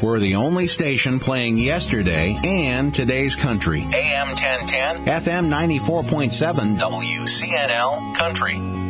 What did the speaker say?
We're the only station playing yesterday and today's country. AM 1010, FM 94.7, WCNL Country.